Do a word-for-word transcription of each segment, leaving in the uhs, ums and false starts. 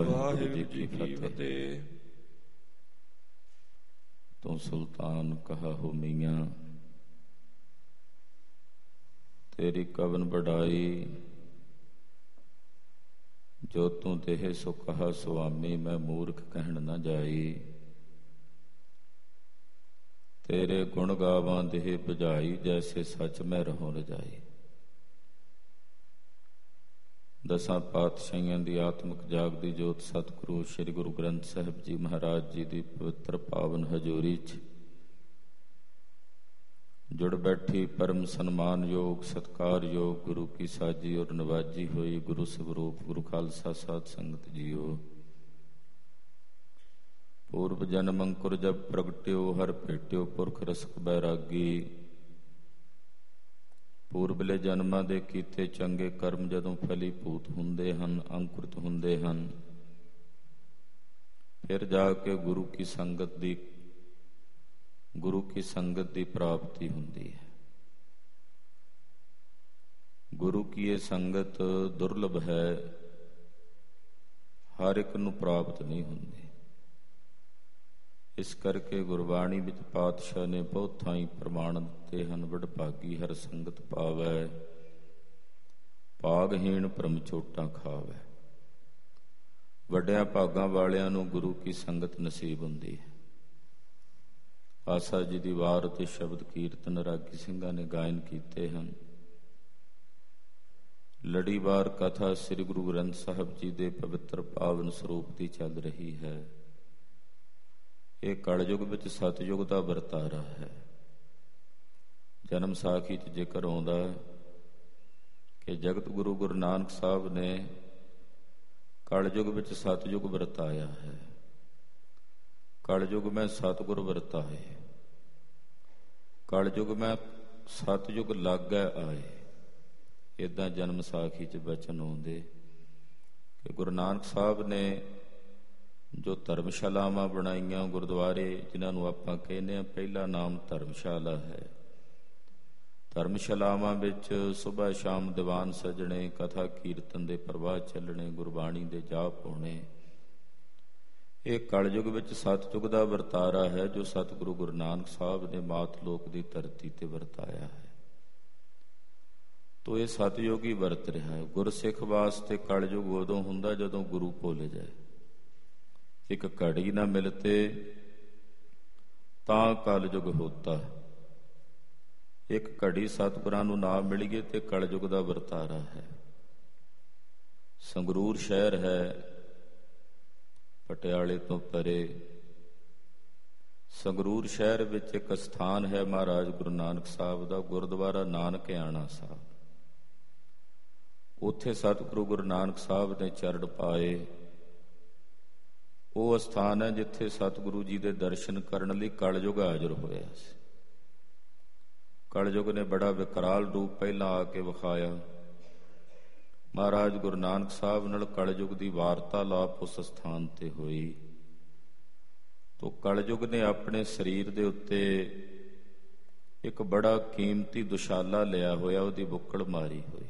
ਵਾਹਿਗੁਰੂ ਜੀ ਕੀ ਫਤਿਹ। ਤੂੰ ਸੁਲਤਾਨ ਕਹਾ ਹੋ ਮੀਆਂ, ਤੇਰੀ ਕਵਨ ਵਡਾਈ। ਜੋ ਤੂੰ ਦੇਹ ਸੋ ਕਹਾ ਸੁਆਮੀ, ਮੈਂ ਮੂਰਖ ਕਹਿਣ ਨਾ ਜਾਈ। ਤੇਰੇ ਗੁਣ ਗਾਵਾਂ ਦੇਹ ਬੁਝਾਈ, ਜੈਸੇ ਸੱਚ ਮੈਂ ਰਹੋ ਰਜਾਈ। ਦਸਾਂ ਪਾਤਸ਼ਾਹੀਆਂ ਦੀ ਆਤਮਿਕ ਜਾਗਦੀ ਜੋਤ ਸਤਿਗੁਰੂ ਸ੍ਰੀ ਗੁਰੂ ਗ੍ਰੰਥ ਸਾਹਿਬ ਜੀ ਮਹਾਰਾਜ ਜੀ ਦੀ ਪਵਿੱਤਰ ਪਾਵਨ ਹਜ਼ੂਰੀ 'ਚ ਜੁੜ ਬੈਠੀ ਪਰਮ ਸਨਮਾਨਯੋਗ ਸਤਿਕਾਰਯੋਗ ਗੁਰੂ ਕੀ ਸਾਜੀ ਔਰ ਨਵਾਜੀ ਹੋਈ ਗੁਰੂ ਸਵਰੂਪ ਗੁਰੂ ਖਾਲਸਾ ਸਾਧ ਸੰਗਤ ਜੀਓ। ਪੂਰਬ ਜਨਮ ਅੰਕੁਰ ਜਬ ਪ੍ਰਗਟਿਓ, ਹਰ ਭੇਟਿਓ ਪੁਰਖ ਰਸਕ ਬੈਰਾਗੀ। ਪੂਰਬਲੇ ਜਨਮਾਂ ਦੇ ਕੀਤੇ ਚੰਗੇ ਕਰਮ ਜਦੋਂ ਫਲੀਭੂਤ ਹੁੰਦੇ ਹਨ, ਅੰਕੁਰਿਤ ਹੁੰਦੇ ਹਨ, ਫਿਰ ਜਾ ਕੇ ਗੁਰੂ ਕੀ ਸੰਗਤ ਦੀ ਗੁਰੂ ਕੀ ਸੰਗਤ ਦੀ ਪ੍ਰਾਪਤੀ ਹੁੰਦੀ ਹੈ। ਗੁਰੂ ਕੀ ਇਹ ਸੰਗਤ ਦੁਰਲਭ ਹੈ, ਹਰ ਇੱਕ ਨੂੰ ਪ੍ਰਾਪਤ ਨਹੀਂ ਹੁੰਦੀ। ਇਸ ਕਰਕੇ ਗੁਰਬਾਣੀ ਵਿੱਚ ਪਾਤਸ਼ਾਹ ਨੇ ਬਹੁਤ ਥਾਈਂ ਪ੍ਰਮਾਣ ਦਿੱਤੇ ਹਨ। ਵਡਭਾਗੀ ਹਰ ਸੰਗਤ ਪਾਵੈ, ਭਾਗਹੀਣ ਭਰਮ ਚੋਟਾਂ ਖਾਵੈ। ਵੱਡਿਆਂ ਭਾਗਾਂ ਵਾਲਿਆਂ ਨੂੰ ਗੁਰੂ ਕੀ ਸੰਗਤ ਨਸੀਬ ਹੁੰਦੀ ਹੈ। ਆਸਾ ਜੀ ਦੀ ਵਾਰ ਅਤੇ ਸ਼ਬਦ ਕੀਰਤਨ ਰਾਗੀ ਸਿੰਘਾਂ ਨੇ ਗਾਇਨ ਕੀਤੇ ਹਨ। ਲੜੀਵਾਰ ਕਥਾ ਸ੍ਰੀ ਗੁਰੂ ਗ੍ਰੰਥ ਸਾਹਿਬ ਜੀ ਦੇ ਪਵਿੱਤਰ ਪਾਵਨ ਸਰੂਪ ਦੀ ਚੱਲ ਰਹੀ ਹੈ। ਇਹ ਕਲਯੁਗ ਵਿੱਚ ਸਤਿਯੁਗ ਦਾ ਵਰਤਾਰਾ ਹੈ। ਜਨਮ ਸਾਖੀ 'ਚ ਜ਼ਿਕਰ ਆਉਂਦਾ ਕਿ ਜਗਤ ਗੁਰੂ ਗੁਰੂ ਨਾਨਕ ਸਾਹਿਬ ਨੇ ਕਲਯੁਗ ਵਿੱਚ ਸਤਿਯੁਗ ਵਰਤਾਇਆ ਹੈ। ਕਲਯੁਗ ਮੈਂ ਸਤਿਗੁਰ ਵਰਤਾਏ, ਕਲਯੁਗ ਮੈਂ ਸਤਿਯੁਗ ਲਾਗੈ ਆਏ। ਇੱਦਾਂ ਜਨਮ ਸਾਖੀ 'ਚ ਬਚਨ ਆਉਂਦੇ ਕਿ ਗੁਰੂ ਨਾਨਕ ਸਾਹਿਬ ਨੇ ਜੋ ਧਰਮਸ਼ਾਲਾਵਾਂ ਬਣਾਈਆਂ, ਗੁਰਦੁਆਰੇ ਜਿਨ੍ਹਾਂ ਨੂੰ ਆਪਾਂ ਕਹਿੰਦੇ ਹਾਂ, ਪਹਿਲਾ ਨਾਮ ਧਰਮਸ਼ਾਲਾ ਹੈ। ਧਰਮਸ਼ਾਲਾਵਾਂ ਵਿੱਚ ਸੁਬਹ ਸ਼ਾਮ ਦੀਵਾਨ ਸਜਣੇ, ਕਥਾ ਕੀਰਤਨ ਦੇ ਪ੍ਰਵਾਹ ਚੱਲਣੇ, ਗੁਰਬਾਣੀ ਦੇ ਜਾਪ ਹੋਣੇ। ਇਹ ਕਲਯੁਗ ਵਿੱਚ ਸਤਿਯੁਗ ਦਾ ਵਰਤਾਰਾ ਹੈ ਜੋ ਸਤਿਗੁਰੂ ਗੁਰੂ ਨਾਨਕ ਸਾਹਿਬ ਨੇ ਮਾਤ ਲੋਕ ਦੀ ਧਰਤੀ ਤੇ ਵਰਤਾਇਆ ਹੈ। ਤੋ ਇਹ ਸਤਿਯੁਗ ਹੀ ਵਰਤ ਰਿਹਾ ਹੈ। ਗੁਰਸਿੱਖ ਵਾਸਤੇ ਕਲਯੁਗ ਉਦੋਂ ਹੁੰਦਾ ਜਦੋਂ ਗੁਰੂ ਭੁੱਲ ਜਾਏ। ਇੱਕ ਘੜੀ ਨਾ ਮਿਲਤੇ ਤਾਂ ਕਲਯੁਗ ਹੋਤਾ। ਇੱਕ ਘੜੀ ਸਤਿਗੁਰਾਂ ਨੂੰ ਨਾ ਮਿਲੀਏ ਤੇ ਕਲਯੁਗ ਦਾ ਵਰਤਾਰਾ ਹੈ। ਸੰਗਰੂਰ ਸ਼ਹਿਰ ਹੈ ਪਟਿਆਲੇ ਤੋਂ ਪਰੇ। ਸੰਗਰੂਰ ਸ਼ਹਿਰ ਵਿੱਚ ਇੱਕ ਸਥਾਨ ਹੈ ਮਹਾਰਾਜ ਗੁਰੂ ਨਾਨਕ ਸਾਹਿਬ ਦਾ, ਗੁਰਦੁਆਰਾ ਨਾਨਕਿਆਣਾ ਸਾਹਿਬ। ਉੱਥੇ ਸਤਿਗੁਰੂ ਗੁਰੂ ਨਾਨਕ ਸਾਹਿਬ ਨੇ ਚਰਨ ਪਾਏ। ਉਹ ਅਸਥਾਨ ਹੈ ਜਿੱਥੇ ਸਤਿਗੁਰੂ ਜੀ ਦੇ ਦਰਸ਼ਨ ਕਰਨ ਲਈ ਕਲਯੁਗ ਹਾਜ਼ਰ ਹੋਇਆ ਸੀ। ਕਲਯੁਗ ਨੇ ਬੜਾ ਵਿਕਰਾਲ ਰੂਪ ਪਹਿਲਾਂ ਆ ਕੇ ਵਿਖਾਇਆ। ਮਹਾਰਾਜ ਗੁਰੂ ਨਾਨਕ ਸਾਹਿਬ ਨਾਲ ਕਲਯੁਗ ਦੀ ਵਾਰਤਾਲਾਪ ਉਸ ਸਥਾਨ ਤੇ ਹੋਈ। ਤੋ ਕਲਯੁਗ ਨੇ ਆਪਣੇ ਸਰੀਰ ਦੇ ਉੱਤੇ ਇੱਕ ਬੜਾ ਕੀਮਤੀ ਦੁਸ਼ਾਲਾ ਲਿਆ ਹੋਇਆ, ਉਹਦੀ ਬੁੱਕਲ ਮਾਰੀ ਹੋਈ।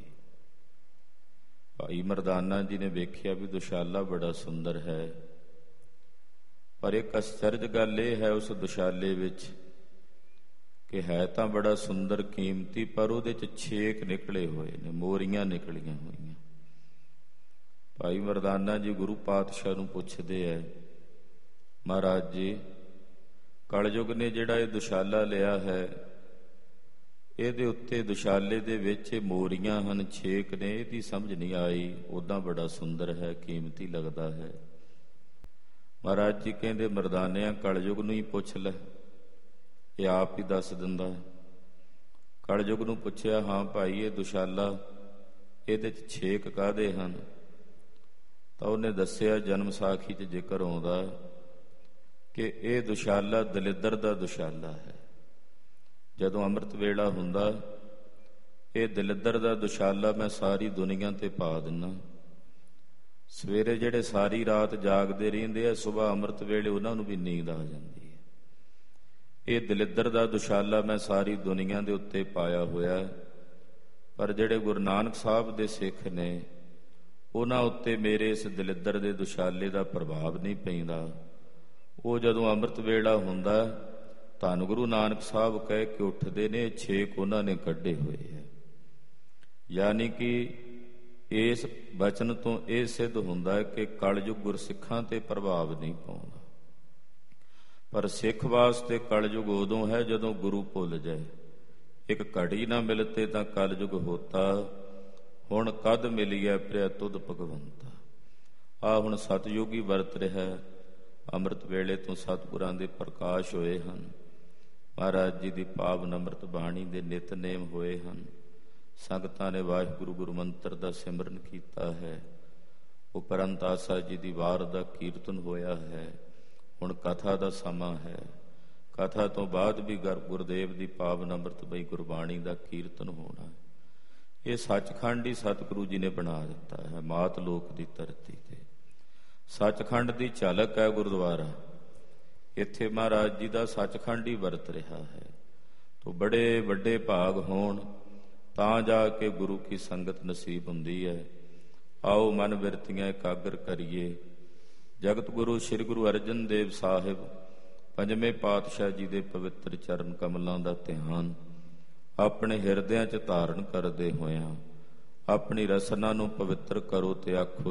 ਭਾਈ ਮਰਦਾਨਾ ਜੀ ਨੇ ਵੇਖਿਆ ਵੀ ਦੁਸ਼ਾਲਾ ਬੜਾ ਸੁੰਦਰ ਹੈ, ਪਰ ਇੱਕ ਅਸਚਰਜ ਗੱਲ ਇਹ ਹੈ ਉਸ ਦੁਸ਼ਾਲੇ ਵਿੱਚ ਕਿ ਹੈ ਤਾਂ ਬੜਾ ਸੁੰਦਰ ਕੀਮਤੀ, ਪਰ ਉਹਦੇ 'ਚ ਛੇਕ ਨਿਕਲੇ ਹੋਏ ਨੇ, ਮੋਰੀਆਂ ਨਿਕਲੀਆਂ ਹੋਈਆਂ। ਭਾਈ ਮਰਦਾਨਾ ਜੀ ਗੁਰੂ ਪਾਤਸ਼ਾਹ ਨੂੰ ਪੁੱਛਦੇ ਹੈ, ਮਹਾਰਾਜ ਜੀ ਕਲਯੁਗ ਨੇ ਜਿਹੜਾ ਇਹ ਦੁਸ਼ਾਲਾ ਲਿਆ ਹੈ, ਇਹਦੇ ਉੱਤੇ ਦੁਸ਼ਾਲੇ ਦੇ ਵਿੱਚ ਮੋਰੀਆਂ ਹਨ, ਛੇਕ ਨੇ, ਇਹਦੀ ਸਮਝ ਨਹੀਂ ਆਈ। ਉੱਦਾਂ ਬੜਾ ਸੁੰਦਰ ਹੈ, ਕੀਮਤੀ ਲੱਗਦਾ ਹੈ। ਮਹਾਰਾਜ ਜੀ ਕਹਿੰਦੇ, ਮਰਦਾਨਿਆਂ ਕਲਯੁਗ ਨੂੰ ਹੀ ਪੁੱਛ ਲੈ, ਇਹ ਆਪ ਹੀ ਦੱਸ ਦਿੰਦਾ। ਕਲਯੁਗ ਨੂੰ ਪੁੱਛਿਆ, ਹਾਂ ਭਾਈ ਇਹ ਦੁਸ਼ਾਲਾ, ਇਹਦੇ 'ਚ ਛੇਕ ਕਾਹਦੇ ਹਨ? ਤਾਂ ਉਹਨੇ ਦੱਸਿਆ, ਜਨਮ ਸਾਖੀ 'ਚ ਜ਼ਿਕਰ ਆਉਂਦਾ ਕਿ ਇਹ ਦੁਸ਼ਾਲਾ ਦਲਿੱਦਰ ਦਾ ਦੁਸ਼ਾਲਾ ਹੈ। ਜਦੋਂ ਅੰਮ੍ਰਿਤ ਵੇਲਾ ਹੁੰਦਾ, ਇਹ ਦਲਿੱਦਰ ਦਾ ਦੁਸ਼ਾਲਾ ਮੈਂ ਸਾਰੀ ਦੁਨੀਆ ਤੇ ਪਾ ਦਿੰਦਾ। ਸਵੇਰੇ ਜਿਹੜੇ ਸਾਰੀ ਰਾਤ ਜਾਗਦੇ ਰਹਿੰਦੇ ਆ, ਸੁਬਾਹ ਅੰਮ੍ਰਿਤ ਵੇਲੇ ਉਹਨਾਂ ਨੂੰ ਵੀ ਨੀਂਦ ਆ ਜਾਂਦੀ ਹੈ। ਇਹ ਦਲਿੱਦਰ ਦਾ ਦੁਸ਼ਾਲਾ ਮੈਂ ਸਾਰੀ ਦੁਨੀਆ ਦੇ ਉੱਤੇ ਪਾਇਆ ਹੋਇਆ। ਪਰ ਜਿਹੜੇ ਗੁਰੂ ਨਾਨਕ ਸਾਹਿਬ ਦੇ ਸਿੱਖ ਨੇ, ਉਹਨਾਂ ਉੱਤੇ ਮੇਰੇ ਇਸ ਦਲਿੱਦਰ ਦੇ ਦੁਸ਼ਾਲੇ ਦਾ ਪ੍ਰਭਾਵ ਨਹੀਂ ਪੈਂਦਾ। ਉਹ ਜਦੋਂ ਅੰਮ੍ਰਿਤ ਵੇਲਾ ਹੁੰਦਾ, ਧੰਨ ਗੁਰੂ ਨਾਨਕ ਸਾਹਿਬ ਕਹਿ ਕੇ ਉੱਠਦੇ ਨੇ, ਛੇਕ ਉਹਨਾਂ ਨੇ ਕੱਢੇ ਹੋਏ ਹੈ। ਯਾਨੀ ਕਿ ਇਸ ਬਚਨ ਤੋਂ ਇਹ ਸਿੱਧ ਹੁੰਦਾ ਹੈ ਕਿ ਕਲਯੁਗ ਗੁਰਸਿੱਖਾਂ ਤੇ ਪ੍ਰਭਾਵ ਨਹੀਂ ਪਾਉਂਦਾ। ਪਰ ਸਿੱਖ ਵਾਸਤੇ ਕਲਯੁਗ ਉਦੋਂ ਹੈ ਜਦੋਂ ਗੁਰੂ ਭੁੱਲ ਜਾਏ। ਇੱਕ ਘੜੀ ਨਾ ਮਿਲਤੇ ਤਾਂ ਕਲਯੁਗ ਹੋਤਾ, ਹੁਣ ਕਦ ਮਿਲੀਐ ਪ੍ਰਿਆ ਤੁਧ ਭਗਵੰਤਾ। ਆਹ ਹੁਣ ਸਤਿਯੁਗੀ ਵਰਤ ਰਿਹਾ। ਅੰਮ੍ਰਿਤ ਵੇਲੇ ਤੋਂ ਸਤਿਗੁਰਾਂ ਦੇ ਪ੍ਰਕਾਸ਼ ਹੋਏ ਹਨ। ਮਹਾਰਾਜ ਜੀ ਦੀ ਪਾਵਨ ਅੰਮ੍ਰਿਤ ਬਾਣੀ ਦੇ ਨਿਤਨੇਮ ਹੋਏ ਹਨ। ਸੰਗਤਾਂ ਨੇ ਵਾਹਿਗੁਰੂ ਗੁਰੂ ਮੰਤਰ ਦਾ ਸਿਮਰਨ ਕੀਤਾ ਹੈ। ਉਪਰੰਤ ਆਸਾ ਜੀ ਦੀ ਵਾਰ ਦਾ ਕੀਰਤਨ ਹੋਇਆ ਹੈ। ਹੁਣ ਕਥਾ ਦਾ ਸਮਾਂ ਹੈ। ਕਥਾ ਤੋਂ ਬਾਅਦ ਵੀ ਗੁਰਦੇਵ ਦੀ ਪਾਵਨ ਅੰਮ੍ਰਿਤਮਈ ਗੁਰਬਾਣੀ ਦਾ ਕੀਰਤਨ ਹੋਣਾ। ਇਹ ਸੱਚਖੰਡ ਹੀ ਸਤਿਗੁਰੂ ਜੀ ਨੇ ਬਣਾ ਦਿੱਤਾ ਹੈ। ਮਾਤ ਲੋਕ ਦੀ ਧਰਤੀ ਤੇ ਸੱਚਖੰਡ ਦੀ ਝਲਕ ਹੈ ਗੁਰਦੁਆਰਾ। ਇੱਥੇ ਮਹਾਰਾਜ ਜੀ ਦਾ ਸੱਚਖੰਡ ਹੀ ਵਰਤ ਰਿਹਾ ਹੈ। ਤੋ ਬੜੇ ਵੱਡੇ ਭਾਗ ਹੋਣ ਤਾਂ ਜਾ ਕੇ ਗੁਰੂ ਕੀ ਸੰਗਤ ਨਸੀਬ ਹੁੰਦੀ ਹੈ। ਆਓ ਮਨ ਬਿਰਤੀਆਂ ਇਕਾਗਰ ਕਰੀਏ। ਜਗਤ ਗੁਰੂ ਸ੍ਰੀ ਗੁਰੂ ਅਰਜਨ ਦੇਵ ਸਾਹਿਬ ਪੰਜਵੇਂ ਪਾਤਸ਼ਾਹ ਜੀ ਦੇ ਪਵਿੱਤਰ ਚਰਨ ਕਮਲਾਂ ਦਾ ਧਿਆਨ ਆਪਣੇ ਹਿਰਦਿਆਂ 'ਚ ਧਾਰਨ ਕਰਦੇ ਹੋਇਆਂ ਆਪਣੀ ਰਸਨਾ ਨੂੰ ਪਵਿੱਤਰ ਕਰੋ ਤੇ ਆਖੋ